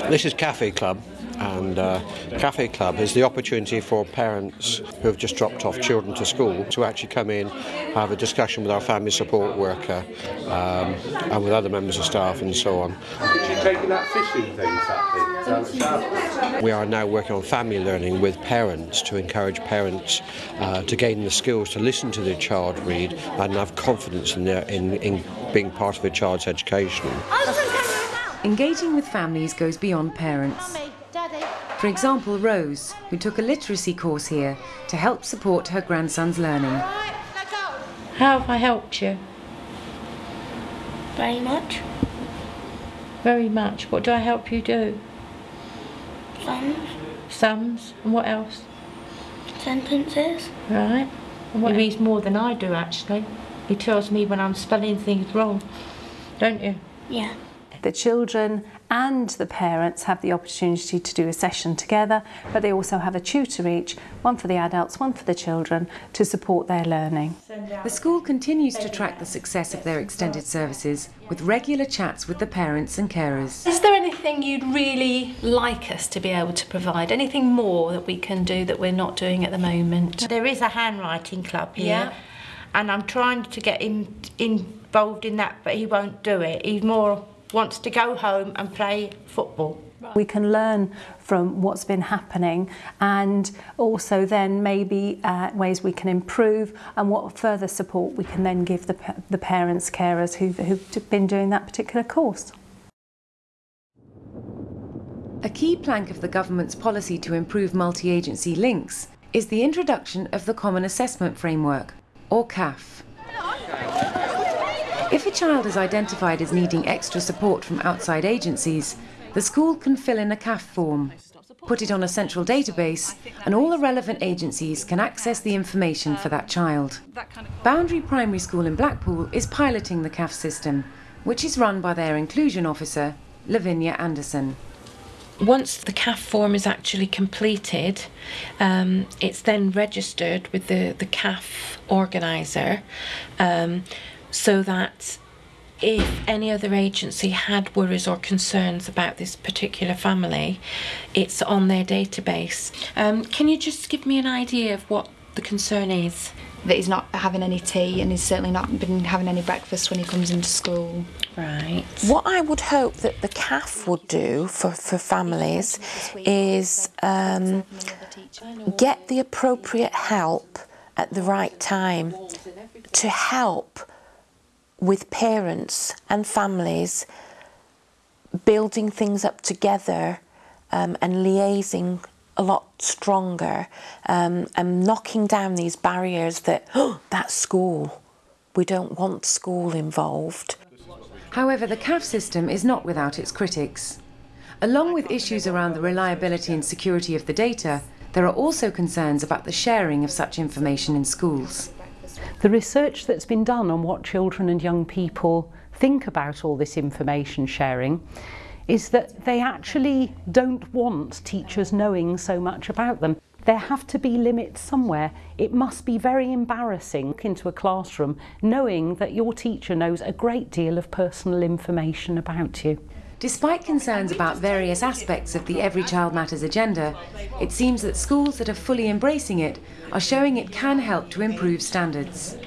This is Cafe Club, and Cafe Club is the opportunity for parents who have just dropped off children to school to actually come in, have a discussion with our family support worker and with other members of staff and so on. Did you taking that fishing thing Saturday? We are now working on family learning with parents to encourage parents to gain the skills to listen to their child read and have confidence in being part of a child's education. Engaging with families goes beyond parents. For example, Rose, who took a literacy course here to help support her grandson's learning. How have I helped you? Very much. Very much. What do I help you do? Sums. Sums. And what else? Sentences. Right. And what he reads more than I do, actually. He tells me when I'm spelling things wrong. Don't you? Yeah. The children and the parents have the opportunity to do a session together, but they also have a tutor each, one for the adults, one for the children, to support their learning. The school continues to track the success of their extended services with regular chats with the parents and carers. Is there anything you'd really like us to be able to provide? Anything more that we can do that we're not doing at the moment? There is a handwriting club here, Yeah. and I'm trying to get him involved in that, but he won't do it. He more wants to go home and play football. We can learn from what's been happening and also then maybe ways we can improve and what further support we can then give the parents, carers who've been doing that particular course. A key plank of the government's policy to improve multi-agency links is the introduction of the Common Assessment Framework, or CAF. If a child is identified as needing extra support from outside agencies, the school can fill in a CAF form, put it on a central database, and all the relevant agencies can access the information for that child. Boundary Primary School in Blackpool is piloting the CAF system, which is run by their inclusion officer, Lavinia Anderson. Once the CAF form is actually completed, it's then registered with the CAF organiser, so that if any other agency had worries or concerns about this particular family, it's on their database. Can you just give me an idea of what the concern is? That he's not having any tea and he's certainly not been having any breakfast when he comes into school. Right. What I would hope that the CAF would do for families is get the appropriate help at the right time to help with parents and families building things up together and liaising a lot stronger and knocking down these barriers that, oh, that's school. We don't want school involved. However, the CAF system is not without its critics. Along with issues around the reliability and security of the data, there are also concerns about the sharing of such information in schools. The research that's been done on what children and young people think about all this information sharing is that they actually don't want teachers knowing so much about them. There have to be limits somewhere. It must be very embarrassing into a classroom knowing that your teacher knows a great deal of personal information about you. Despite concerns about various aspects of the Every Child Matters agenda, it seems that schools that are fully embracing it are showing it can help to improve standards.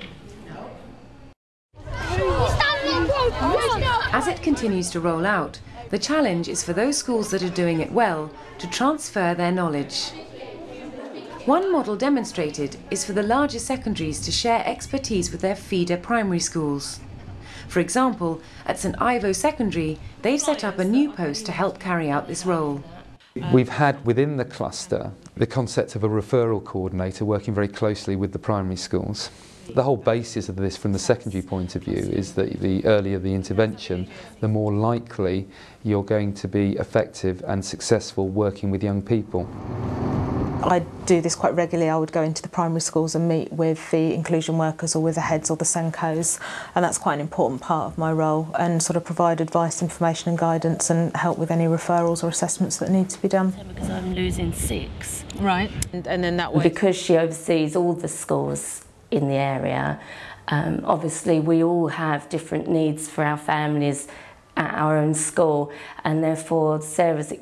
As it continues to roll out, the challenge is for those schools that are doing it well to transfer their knowledge. One model demonstrated is for the larger secondaries to share expertise with their feeder primary schools. For example, at St Ivo Secondary, they've set up a new post to help carry out this role. We've had within the cluster the concept of a referral coordinator working very closely with the primary schools. The whole basis of this from the secondary point of view is that the earlier the intervention, the more likely you're going to be effective and successful working with young people. I do this quite regularly. I would go into the primary schools and meet with the inclusion workers or with the heads or the SENCOs, and that's quite an important part of my role, and sort of provide advice, information and guidance and help with any referrals or assessments that need to be done. Because I'm losing 6. Right. And then that way... Because she oversees all the schools in the area, obviously we all have different needs for our families at our own school, and therefore Sarah's